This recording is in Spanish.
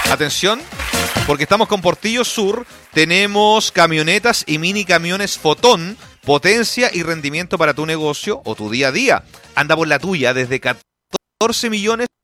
Atención, porque estamos con Portillo Sur, tenemos camionetas y mini camiones Fotón, potencia y rendimiento para tu negocio o tu día a día. Anda por la tuya desde 14 millones